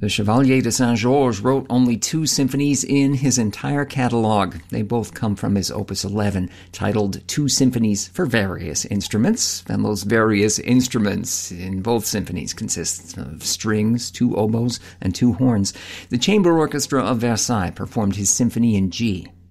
The Chevalier de Saint-Georges wrote only 2 symphonies in his entire catalogue. They both come from his Opus 11, titled 2 Symphonies for Various Instruments, and those various instruments in both symphonies consist of strings, 2 oboes, and 2 horns. The Chamber Orchestra of Versailles performed his symphony in G.